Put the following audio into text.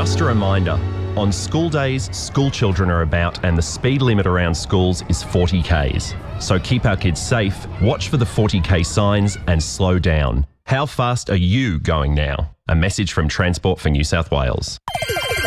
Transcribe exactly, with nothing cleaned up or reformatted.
Just a reminder, on school days, school children are about and the speed limit around schools is forty kays. So keep our kids safe, watch for the forty k signs and slow down. How fast are you going now? A message from Transport for New South Wales.